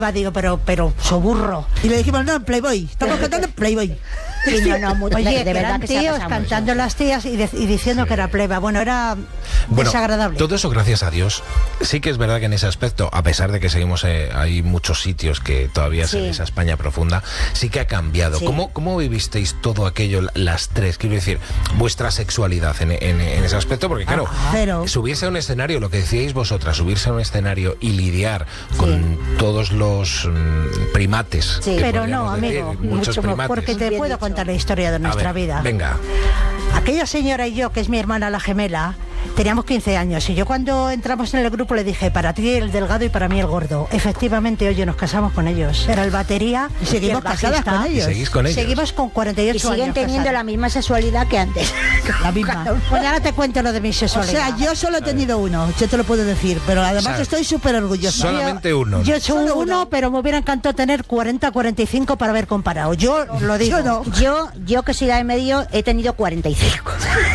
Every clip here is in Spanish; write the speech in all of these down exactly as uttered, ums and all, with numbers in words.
Digo, pero, pero, soburro. Y le dijimos, no, en Playboy. Estamos cantando en Playboy. Sí, no, no, muy, Oye, de, de verdad eran que se ha tíos pasado cantando las tías y, de, y diciendo Sí. que era pleba. Bueno, era Bueno, desagradable. todo eso gracias a Dios. Sí que es verdad que en ese aspecto, a pesar de que seguimos, eh, hay muchos sitios que todavía Sí. es en esa España profunda, sí que ha cambiado. Sí. ¿Cómo, ¿Cómo vivisteis todo aquello, las tres? Quiero decir, vuestra sexualidad en, en- en ese aspecto, porque claro, Pero- subirse a un escenario, lo que decíais vosotras, subirse a un escenario y lidiar con todos los mm, primates. Sí. que Pero no, podríamos decir, amigo, muchos mucho mejor, primates. porque te Bien puedo dicho. contar la historia de A nuestra ver, vida. Venga. Aquella señora y yo, que es mi hermana la gemela, teníamos quince años y yo cuando entramos en el grupo le dije, para ti el delgado y para mí el gordo. Efectivamente, oye, nos casamos con ellos. Era el batería Y seguimos el bajista. casadas con ¿Y ellos. seguís con ellos? Seguimos con cuarenta y ocho Y siguen años teniendo casados. la misma sexualidad que antes. La misma. Pues ahora te cuento lo de mi O sexualidad. sea, yo solo he tenido uno, yo te lo puedo decir, pero además ¿Sabes? estoy súper orgullosa. Solamente uno. Yo he hecho Solo uno, uno. pero me hubiera encantado tener cuarenta, cuarenta y cinco para haber comparado. Yo lo digo. Yo no. Yo, yo que soy la de medio, he tenido cuarenta y cinco.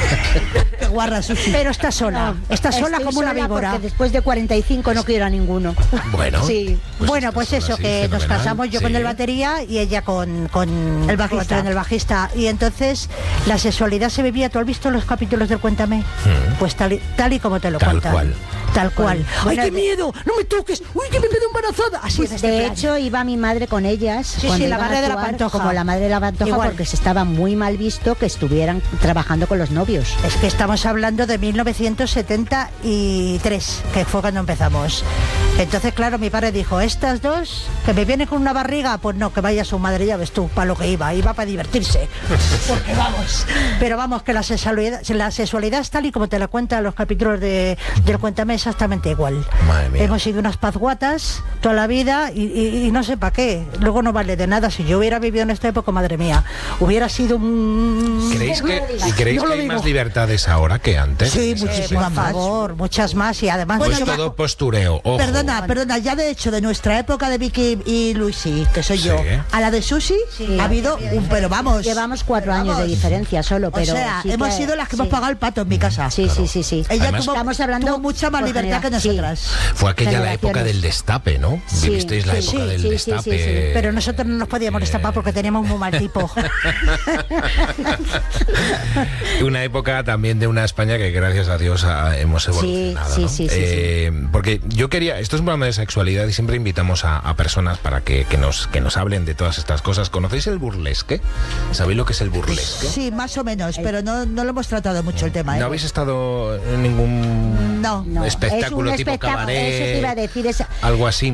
Qué guarra, Susi. Pero está sola. Está sola Estoy como una sola víbora. porque después de cuarenta y cinco no quiero a ninguno. Bueno. Sí. Bueno, esta pues sola, eso, sí, que nos fenomenal. casamos yo Sí. con el batería y ella con, con El bajista. con el bajista. Y entonces la sexualidad se vivía. ¿Tú has visto los capítulos del Cuéntame? Pues tal y, tal y como te lo Tal cuentan. cual. Tal cual. ¡Ay, Bueno, qué de- miedo! ¡No me toques! ¡Uy, que me quedo embarazada! Así Pues de este de plan. hecho iba mi madre con ellas Sí, cuando sí, la iban a madre de la actuar, Pantoja. como la madre de la Pantoja, Igual. porque se estaba muy mal visto que estuvieran trabajando con los novios. Es que estamos hablando de mil novecientos setenta y tres, que fue cuando empezamos. Entonces, claro, mi padre dijo, estas dos, que me vienen con una barriga, pues no, que vaya su madre, ya ves tú, para lo que iba, iba para divertirse. Porque vamos. Pero vamos, que la sexualidad, la sexualidad es tal y como te la cuentan los capítulos de, del Cuéntame, exactamente igual. Madre mía. Hemos sido unas pazguatas toda la vida y, y- y no sé para qué. Luego no vale de nada. Si yo hubiera vivido en esta época, madre mía, hubiera sido un... ¿Creéis que, ¿Y creéis No lo que hay digo. más libertades ahora que antes? Sí, Eh, muchísimas por más. favor, muchas más y además Pues Bueno, mucho todo postureo, ojo. Perdona, perdona, ya de hecho de nuestra época de Vicky y Luisi, que soy Sí. yo, a la de Susi Sí. ha habido un, pero vamos. Llevamos cuatro pero años de vamos. diferencia solo, pero o sea, sí hemos que- sido las que sí. hemos pagado el pato en mi casa. Sí, sí, sí, sí. Ella Además- tuvo, Estamos hablando tuvo mucha más por libertad que genera- sí. nosotras. Fue aquella la época generaciones. del destape, ¿no? Sí, Vivisteis la sí, época sí, del sí, sí, destape. sí, sí. Pero nosotros no nos podíamos destapar porque teníamos muy mal tipo. Una época también de una España que gracias a Dios ha- hemos evolucionado. sí, ¿no? sí, sí, sí, Eh, Porque yo quería, esto es un programa de sexualidad y siempre invitamos a, a personas para que, que nos, que nos hablen de todas estas cosas. ¿Conocéis el burlesque? ¿Sabéis lo que es el burlesque? Sí, más o menos, pero no, no lo hemos tratado mucho el tema. ¿eh? ¿No habéis estado en ningún No. No, espectáculo es un tipo espectáculo, cabaret? eso te iba a decir, es- Algo así.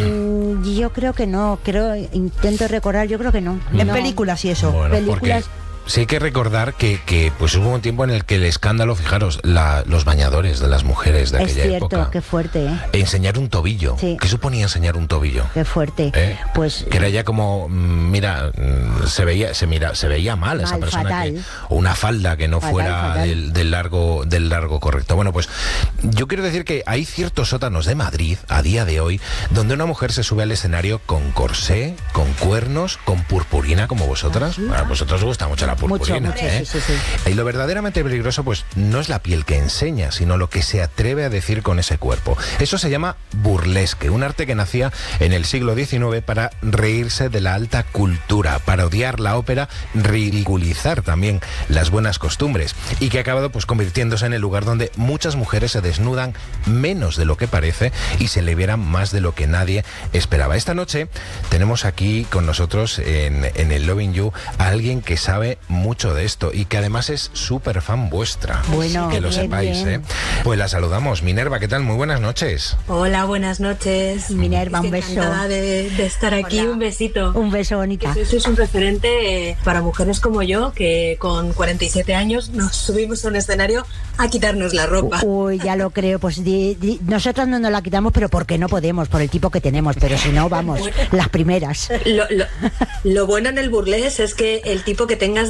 Mm, yo creo que no, creo, intento recordar, yo creo que no. En No. películas y eso. Bueno, películas- porque sí hay que recordar que, que pues hubo un tiempo en el que el escándalo, fijaros, la- los bañadores de las mujeres de Es aquella cierto, época. qué fuerte, ¿eh? Enseñar un tobillo. Sí. ¿Qué suponía enseñar un tobillo? Qué fuerte. ¿Eh? Pues Que era ya como, mm, mira, mm, se veía, se mira, se veía mal esa Mal, persona fatal. que, o una falda que no Fatal, fuera fatal. Del, del largo, del largo correcto. Bueno, pues yo quiero decir que hay ciertos sótanos de Madrid a día de hoy donde una mujer se sube al escenario con corsé, con cuernos, con purpurina como vosotras. A vosotros os gusta mucho la purpurina. Mucho, mucho, ¿eh? sí, sí, sí. Y lo verdaderamente peligroso, pues no es la piel que enseña, sino lo que se atreve a decir con ese cuerpo. Eso se llama burlesque, un arte que nacía en el siglo diecinueve para reírse de la alta cultura, parodiar la ópera, ridiculizar también las buenas costumbres, y que ha acabado pues convirtiéndose en el lugar donde muchas mujeres se desnudan menos de lo que parece y se liberan más de lo que nadie esperaba. Esta noche tenemos aquí con nosotros en, en el Loving You a alguien que sabe mucho de esto y que además es súper fan vuestra. Bueno, que lo bien, sepáis, bien. ¿eh? Pues la saludamos. Minerva, ¿qué tal? Muy buenas noches. Hola, buenas noches. Minerva, un Estoy beso. encantada de, de estar aquí, Hola. un besito. Un beso, bonita. Que sois un referente eh, para mujeres como yo, que con cuarenta y siete años nos subimos a un escenario a quitarnos la ropa. Uy, ya lo creo. Pues di- di- nosotras no nos la quitamos, pero porque no podemos, por el tipo que tenemos. Pero si no, vamos, las primeras. Lo, lo- lo bueno en el burlesque es que el tipo que tengas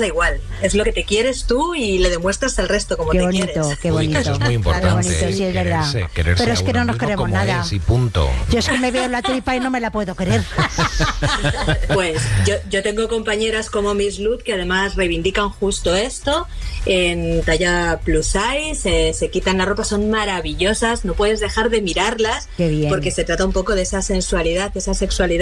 da igual. Es lo que te quieres tú y le demuestras al resto como Qué te bonito, quieres. qué Uy, bonito. que eso es muy importante. Qué bonito, sí, es verdad. Quererse, quererse Pero es a que uno no nos mismo queremos como nada. es y punto. Yo es que me veo la tripa y no me la puedo querer. Pues yo, yo tengo compañeras como Miss Luz que además reivindican justo esto en talla plus size, eh, se quitan la ropa, son maravillosas, no puedes dejar de mirarlas. Qué bien. Porque se trata un poco de esa sensualidad, de esa sexualidad